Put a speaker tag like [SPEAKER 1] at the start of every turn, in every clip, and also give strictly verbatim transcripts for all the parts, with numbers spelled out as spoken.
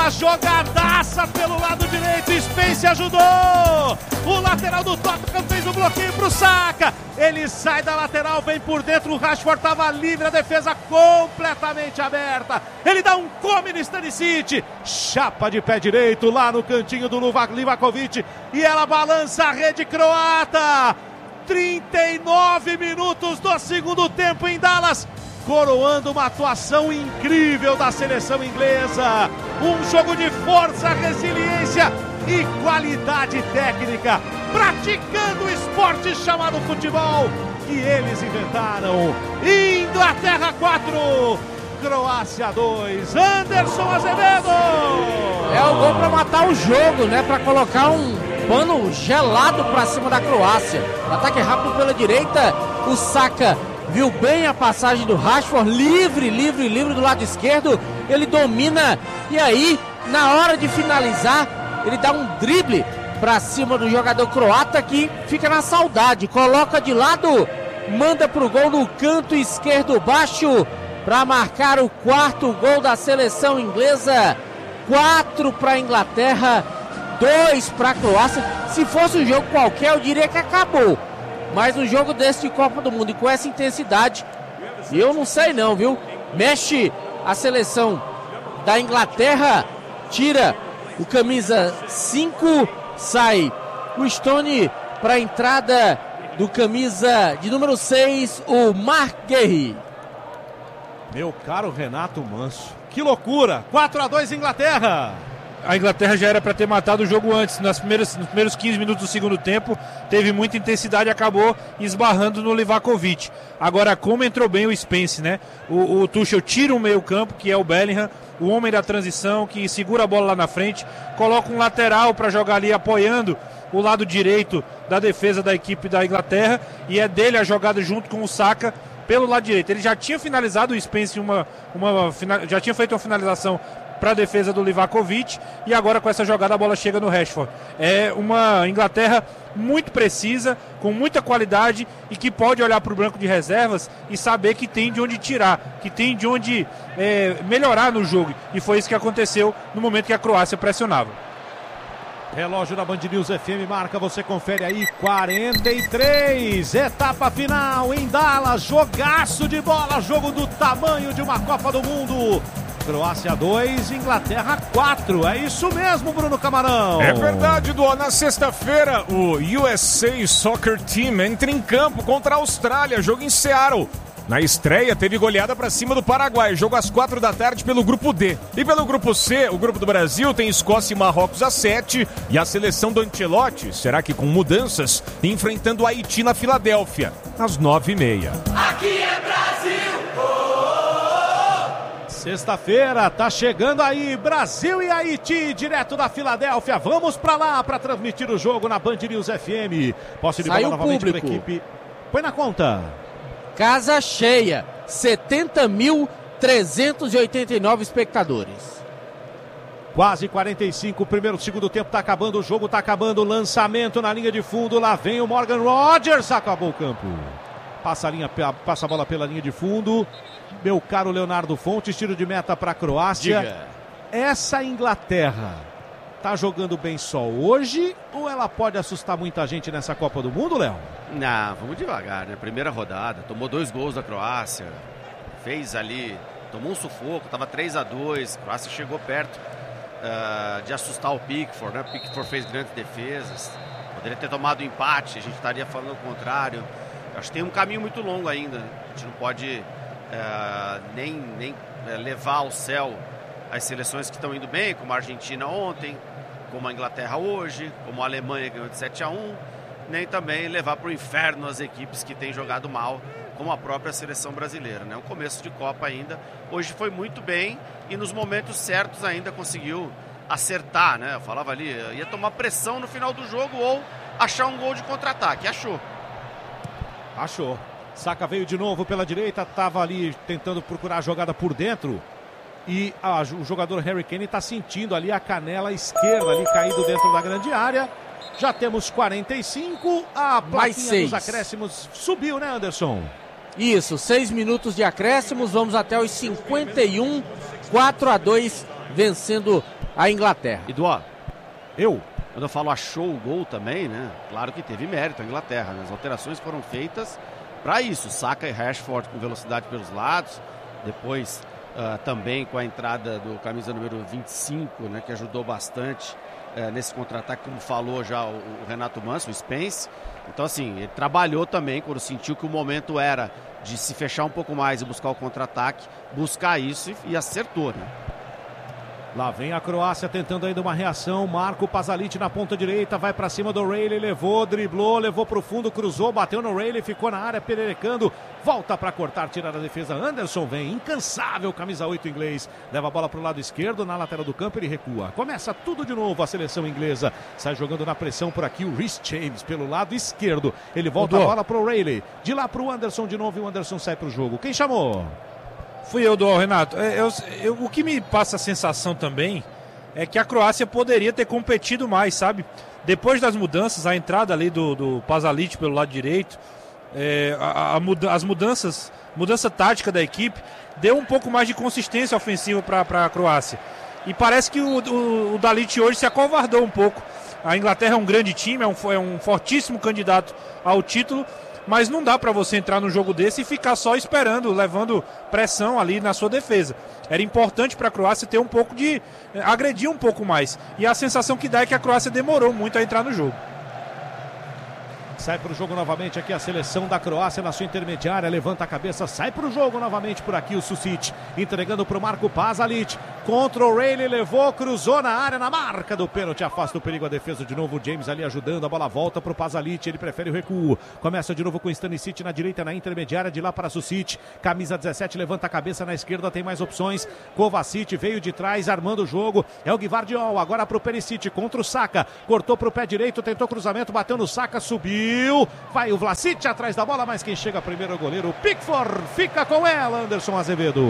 [SPEAKER 1] uma jogadaça pelo lado direito, Spence ajudou, o lateral do Tottenham fez o bloqueio pro Saka, ele sai da lateral, vem por dentro, o Rashford estava livre, a defesa completamente aberta, ele dá um come no Stanisic, chapa de pé direito lá no cantinho do Livakovic, e ela balança a rede croata, trinta e nove minutos do segundo tempo em Dallas, coroando uma atuação incrível da seleção inglesa, um jogo de força, resiliência e qualidade técnica, praticando o esporte chamado futebol que eles inventaram. Inglaterra quatro, Croácia dois, Anderson Azevedo.
[SPEAKER 2] É o gol para matar o jogo, né? Para colocar um pano gelado para cima da Croácia. Ataque rápido pela direita, o Saka viu bem a passagem do Rashford, livre, livre, livre do lado esquerdo, ele domina e aí, na hora de finalizar, ele dá um drible para cima do jogador croata que fica na saudade, coloca de lado, manda pro gol no canto esquerdo baixo para marcar o quarto gol da seleção inglesa, quatro para a Inglaterra, dois para a Croácia. Se fosse um jogo qualquer, eu diria que acabou. Mas um jogo desse de Copa do Mundo e com essa intensidade, eu não sei não, viu? Mexe a seleção da Inglaterra, tira o camisa cinco, sai o Stone para a entrada do camisa de número seis, o Mark Guehi.
[SPEAKER 1] Meu caro Renato Manso, que loucura! quatro a dois Inglaterra!
[SPEAKER 3] A Inglaterra já era para ter matado o jogo antes, nas primeiras, nos primeiros quinze minutos do segundo tempo, teve muita intensidade e acabou esbarrando no Livakovic. Agora, como entrou bem o Spence, né? O, o Tuchel tira um meio campo, que é o Bellingham, o homem da transição, que segura a bola lá na frente, coloca um lateral para jogar ali apoiando o lado direito da defesa da equipe da Inglaterra, e é dele a jogada junto com o Saka pelo lado direito. Ele já tinha finalizado o Spence, uma, uma, já tinha feito uma finalização para a defesa do Livakovic, e agora com essa jogada a bola chega no Rashford. É uma Inglaterra muito precisa, com muita qualidade e que pode olhar para o banco de reservas e saber que tem de onde tirar, que tem de onde é, melhorar no jogo, e foi isso que aconteceu no momento que a Croácia pressionava.
[SPEAKER 1] Relógio da Band News F M marca, você confere aí, quarenta e três, etapa final em Dallas, jogaço de bola, jogo do tamanho de uma Copa do Mundo. Croácia dois, Inglaterra quatro, é isso mesmo, Bruno Camarão.
[SPEAKER 4] É verdade, Duó. Na sexta-feira, o U S A Soccer Team entra em campo contra a Austrália, jogo em Seattle. Na estreia, teve goleada para cima do Paraguai, jogo às quatro da tarde pelo grupo D. E pelo grupo C, o grupo do Brasil tem Escócia e Marrocos às sete, e a seleção do Ancelotti, será que com mudanças, enfrentando o Haiti na Filadélfia, às nove e meia.
[SPEAKER 5] Aqui é Brasil!
[SPEAKER 1] Sexta-feira, tá chegando aí, Brasil e Haiti, direto da Filadélfia. Vamos pra lá pra transmitir o jogo na Band News F M. Posse de bola novamente para a equipe. Põe na conta.
[SPEAKER 2] Casa cheia, setenta mil trezentos e oitenta e nove espectadores.
[SPEAKER 1] Quase quarenta e cinco, primeiro, segundo tempo, tá acabando o jogo, tá acabando o lançamento na linha de fundo. Lá vem o Morgan Rogers, acabou o campo. Passa a, linha, passa a bola pela linha de fundo. Meu caro Leonardo Fontes, tiro de meta para a Croácia.
[SPEAKER 6] Diga.
[SPEAKER 1] Essa Inglaterra tá jogando bem só hoje ou ela pode assustar muita gente nessa Copa do Mundo, Léo?
[SPEAKER 6] Não, vamos devagar, né? Primeira rodada, tomou dois gols da Croácia, fez ali, tomou um sufoco, tava três a dois, a Croácia chegou perto uh, de assustar o Pickford, né? O Pickford fez grandes defesas, poderia ter tomado um empate, a gente estaria falando o contrário. Acho que tem um caminho muito longo ainda, a gente não pode uh, nem, nem uh, levar ao céu as seleções que estão indo bem, como a Argentina ontem, como a Inglaterra hoje, como a Alemanha ganhou de sete a um, nem também levar para o inferno as equipes que têm jogado mal, como a própria seleção brasileira, né? Um começo de Copa ainda. Hoje foi muito bem e nos momentos certos ainda conseguiu acertar, né? Eu falava ali, ia tomar pressão no final do jogo ou achar um gol de contra-ataque. Achou.
[SPEAKER 1] Achou. Saka veio de novo pela direita, estava ali tentando procurar a jogada por dentro. E a, o jogador Harry Kane está sentindo ali a canela esquerda ali caído dentro da grande área. Já temos quarenta e cinco, a plaquinha dos acréscimos subiu, né, Anderson?
[SPEAKER 2] Isso, seis minutos de acréscimos, vamos até os cinquenta e um, quatro a dois, vencendo a Inglaterra.
[SPEAKER 6] Eduardo,
[SPEAKER 1] eu,
[SPEAKER 6] quando eu falo achou o gol também, né? Claro que teve mérito a Inglaterra, né? As alterações foram feitas para isso. Saka e Rashford com velocidade pelos lados, depois uh, também com a entrada do camisa número vinte e cinco, né? Que ajudou bastante uh, nesse contra-ataque, como falou já o, o Renato Manso, o Spence. Então, assim, ele trabalhou também quando sentiu que o momento era de se fechar um pouco mais e buscar o contra-ataque, buscar isso e, e acertou, né?
[SPEAKER 1] Lá vem a Croácia tentando ainda uma reação. Marco Pasalic na ponta direita, vai pra cima do Rayleigh, levou, driblou, levou pro fundo, cruzou, bateu no Rayleigh, ficou na área, pererecando, volta pra cortar, tirar a defesa. Anderson vem, incansável, camisa oito inglês, leva a bola pro lado esquerdo, na lateral do campo ele recua. Começa tudo de novo a seleção inglesa, sai jogando na pressão por aqui o Reece James pelo lado esquerdo, ele volta Mudou. a bola pro Rayleigh, de lá pro Anderson de novo e o Anderson sai pro jogo. Quem chamou?
[SPEAKER 3] Fui eu, do Renato. Eu, eu, o que me passa a sensação também é que a Croácia poderia ter competido mais, sabe? Depois das mudanças, a entrada ali do, do Pasalic pelo lado direito, é, a, a muda, as mudanças, mudança tática da equipe, deu um pouco mais de consistência ofensiva para a Croácia. E parece que o, o, o Dalic hoje se acovardou um pouco. A Inglaterra é um grande time, é um, é um fortíssimo candidato ao título, mas não dá para você entrar num jogo desse e ficar só esperando, levando pressão ali na sua defesa. Era importante para a Croácia ter um pouco de... agredir um pouco mais. E a sensação que dá é que a Croácia demorou muito a entrar no jogo.
[SPEAKER 1] Sai para o jogo novamente aqui a seleção da Croácia na sua intermediária, levanta a cabeça, sai para o jogo novamente por aqui o Susic, entregando para o Marco Pasalic, contra o Rayleigh, levou, cruzou na área, na marca do pênalti, afasta o perigo, a defesa de novo, o James ali ajudando, a bola volta para o Pasalic, ele prefere o recuo, começa de novo com o Stanisic na direita, na intermediária, de lá para Susic, camisa dezessete, levanta a cabeça na esquerda, tem mais opções, Kovacic veio de trás, armando o jogo, é o Gvardiol, agora para o Perisic, contra o Saka, cortou para o pé direito, tentou cruzamento, bateu no Saka, subiu, vai o Vlasic atrás da bola, mas quem chega primeiro é o goleiro o Pickford, fica com ela, Anderson Azevedo.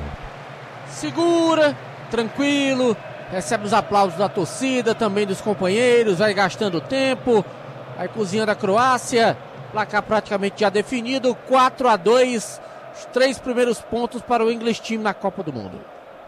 [SPEAKER 2] Segura, tranquilo, recebe os aplausos da torcida, também dos companheiros, vai gastando tempo, vai cozinhando a Croácia, placar praticamente já definido, quatro a dois, os três primeiros pontos para o English Team na Copa do Mundo.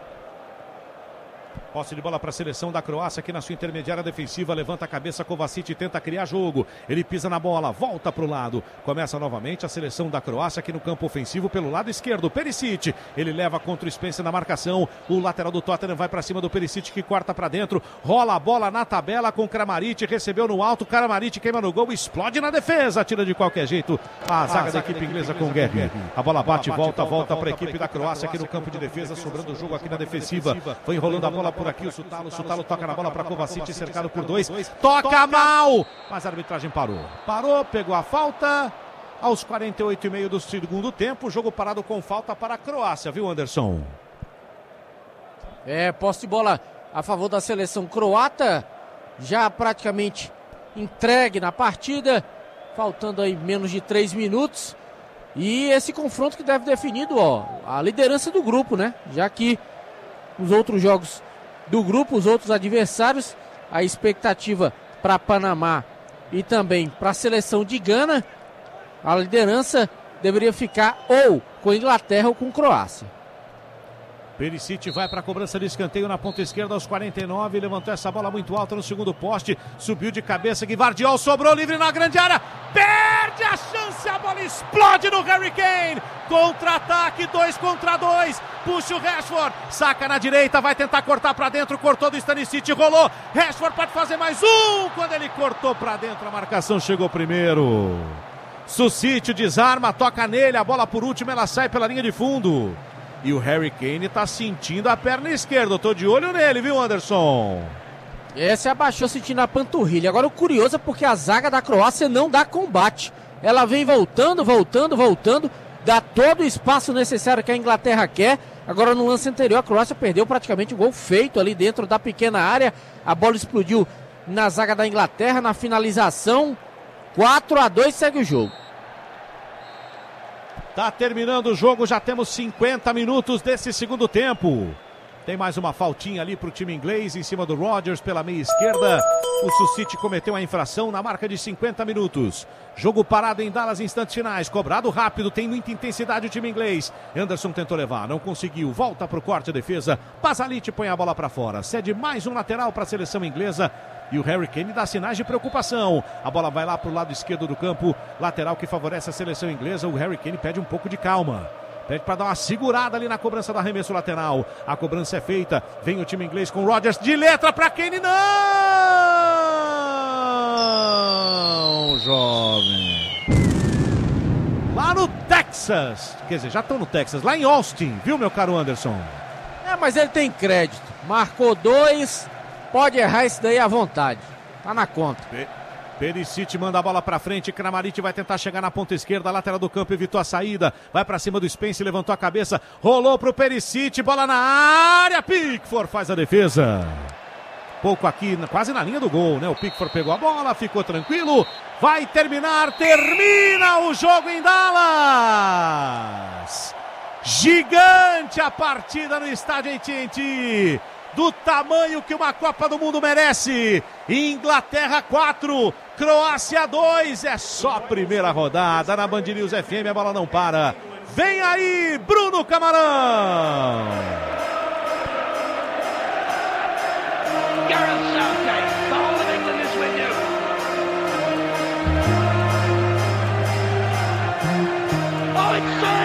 [SPEAKER 1] Posse de bola para a seleção da Croácia aqui na sua intermediária defensiva, levanta a cabeça, Kovacic tenta criar jogo, ele pisa na bola, volta para o lado, começa novamente a seleção da Croácia aqui no campo ofensivo pelo lado esquerdo, Perisic, ele leva contra o Spence na marcação, o lateral do Tottenham vai para cima do Perisic que corta para dentro, rola a bola na tabela com Kramaric, recebeu no alto, Kramaric queima no gol, explode na defesa, tira de qualquer jeito a zaga da equipe inglesa com Guerri, a bola bate, volta, volta para a equipe da Croácia aqui no campo de defesa, sobrando o jogo aqui na defensiva, foi enrolando a bola por aqui o Sutalo, o Sutalo toca na bola para Kovacic, cercado por dois, toca, toca mal, mas a arbitragem parou, parou, pegou a falta, aos quarenta e oito e meio do segundo tempo, jogo parado com falta para a Croácia, viu Anderson?
[SPEAKER 2] É, posse de bola a favor da seleção croata, já praticamente entregue na partida, faltando aí menos de três minutos, e esse confronto que deve definido, ó, a liderança do grupo, né, já que os outros jogos do grupo, os outros adversários, a expectativa para Panamá e também para a seleção de Gana, a liderança deveria ficar ou com Inglaterra ou com Croácia.
[SPEAKER 1] Perisic vai para a cobrança de escanteio na ponta esquerda aos quarenta e nove, levantou essa bola muito alta no segundo poste, subiu de cabeça, Gvardiol sobrou livre na grande área, perde a chance, a bola explode no Harry Kane, contra-ataque, dois contra dois, puxa o Rashford, saca na direita, vai tentar cortar para dentro, cortou do Stanisic, rolou, Rashford pode fazer mais um, quando ele cortou para dentro, a marcação chegou primeiro, Susic desarma, toca nele, a bola por último, ela sai pela linha de fundo. E o Harry Kane tá sentindo a perna esquerda. Eu tô de olho nele, viu, Anderson?
[SPEAKER 2] Esse abaixou sentindo a panturrilha. Agora o curioso é porque a zaga da Croácia não dá combate. Ela vem voltando, voltando, voltando. Dá todo o espaço necessário que a Inglaterra quer. Agora no lance anterior a Croácia perdeu praticamente um gol feito ali dentro da pequena área. A bola explodiu na zaga da Inglaterra, na finalização. quatro a dois segue o jogo.
[SPEAKER 1] Tá terminando o jogo, já temos cinquenta minutos desse segundo tempo. Tem mais uma faltinha ali para o time inglês em cima do Rodgers pela meia esquerda. O Sucite cometeu a infração na marca de cinquenta minutos. Jogo parado em Dallas, instantes finais. Cobrado rápido, tem muita intensidade o time inglês. Anderson tentou levar, não conseguiu. Volta para o corte a defesa. Pasalic põe a bola para fora. Cede mais um lateral para a seleção inglesa. E o Harry Kane dá sinais de preocupação. A bola vai lá para o lado esquerdo do campo. Lateral que favorece a seleção inglesa. O Harry Kane pede um pouco de calma. Pede para dar uma segurada ali na cobrança do arremesso lateral. A cobrança é feita. Vem o time inglês com Rodgers de letra para Kane. Não, jovem. Lá no Texas. Quer dizer, já estão no Texas. Lá em Austin, viu, meu caro Anderson?
[SPEAKER 2] É, mas ele tem crédito. Marcou dois. Pode errar isso daí à vontade. Tá na conta.
[SPEAKER 1] Pe Perisic manda a bola pra frente. Kramaric vai tentar chegar na ponta esquerda. Lateral do campo, evitou a saída. Vai pra cima do Spence, levantou a cabeça. Rolou pro Perisic. Bola na área. Pickford faz a defesa. Pouco aqui, quase na linha do gol, né? O Pickford pegou a bola, ficou tranquilo. Vai terminar. Termina o jogo em Dallas. Gigante a partida no estádio A T and T. Do tamanho que uma Copa do Mundo merece. Inglaterra quatro, Croácia dois. É só a primeira rodada na Band News F M. A bola não para. Vem aí, Bruno Camarão.
[SPEAKER 5] Gareth Southgate.